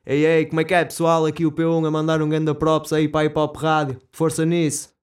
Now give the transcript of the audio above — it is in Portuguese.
Ei, ei, como é que é, pessoal? Aqui o P1 a mandar um ganda props aí para a Hip Hop Rádio. Força nisso.